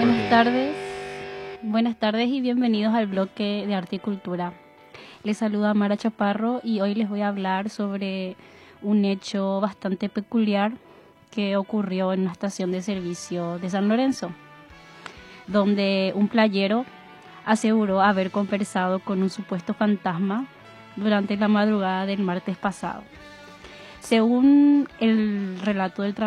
Buenas tardes, buenas tardes y bienvenidos al bloque de Arte y Cultura. Les saluda Mara Chaparro y hoy les voy a hablar sobre un hecho bastante peculiar que ocurrió en una estación de servicio de San Lorenzo, donde un playero aseguró haber conversado con un supuesto fantasma durante la madrugada del martes pasado. Según el relato del